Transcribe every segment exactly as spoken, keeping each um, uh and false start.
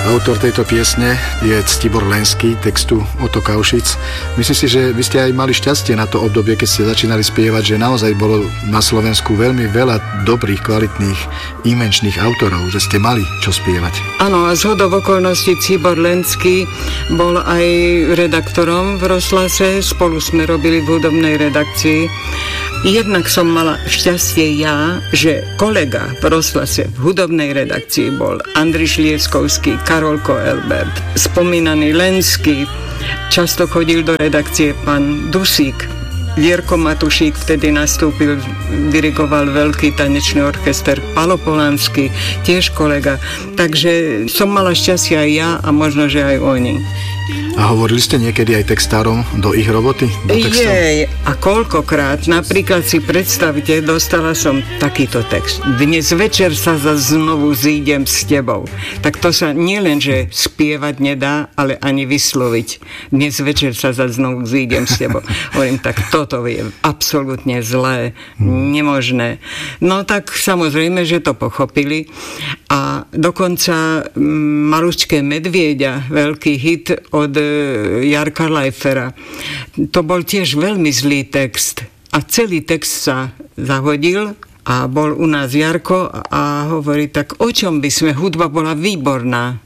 Autor tejto piesne je Ctibor Lenský, textu Oto Kaušic. Myslím si, že vy ste aj mali šťastie na to obdobie, keď ste začínali spievať, že naozaj bolo na Slovensku veľmi veľa dobrých, kvalitných, invenčných autorov, že ste mali čo spievať. Áno, a zhodou okolností Ctibor Lenský bol aj redaktorom v Rozhlase, spolu sme robili v hudobnej redakcii. Jednak som mala šťastie ja, že kolega v Rozhlase v hudobnej redakcii bol Andriš Lieskovský, Karolko Elbert, spomínaný Lenský, často chodil do redakcie pán Dusík, Jirko Matušík vtedy nastúpil, dirigoval veľký tanečný orchester, Palo Polanský, tiež kolega. Takže som mala šťastie aj ja a možno, že aj oni. A hovorili ste niekedy aj textárom do ich roboty? Do Jej, a koľkokrát. Napríklad si predstavte, dostala som takýto text. Dnes večer sa zase znovu zídem s tebou. Tak to sa nielen, že spievať nedá, ale ani vysloviť. Dnes večer sa zase znovu zídem s tebou. Hovorím, tak toto je absolútne zlé, nemožné. No tak samozrejme, že to pochopili. A dokonca Malučké medvieďa, veľký hit od Jarka Leifera. To bol tiež veľmi zlý text. A celý text sa zahodil a bol u nás Jarko a hovorí, tak o čom by sme, hudba bola výborná.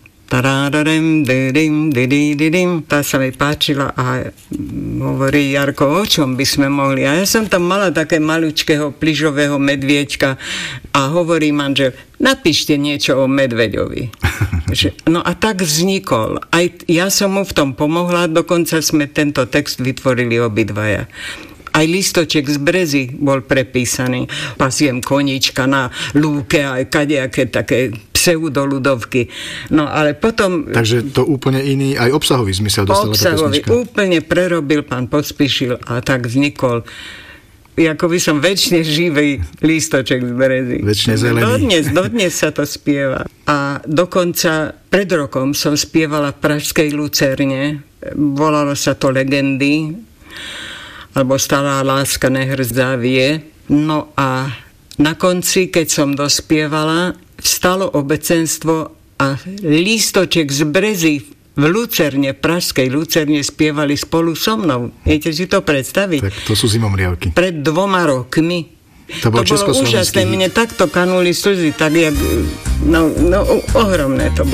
Tá sa mi páčila a hovorí Jarko, o čom by sme mohli. A ja som tam mala také malučkého plyžového medviečka a hovorí manžel, napíšte niečo o medveďovi. No a tak vznikol. Aj ja som mu v tom pomohla, dokonca sme tento text vytvorili obidvaja. Aj Listoček z Brezy bol prepísaný. Pasiem koníčka na lúke, aj kadejaké také pseudoludovky. No ale potom... Takže to úplne iný, aj obsahový zmysel dostala tá pesnička. Obsahový, úplne prerobil pán Pospíšil a tak vznikol, ako by som väčšine živý Lístoček z Brezy. Väčšine zelený. Dodnes, dodnes sa to spieva. A dokonca pred rokom som spievala v pražskej Lucerne. Volalo sa to Legendy, alebo Stála láska nehrdzavie. No a na konci, keď som dospievala, vstalo obecenstvo a Lístoček z Brezy v Lucerne, pražskej Lucerne spievali spolu so mnou. Viete si to predstaviť? Tak to sú zimomriavky. Pred dvoma rokmi. To, bol to bolo úžasné. Mne takto kanuli slzy, tak jak... No, no ohromné to bolo.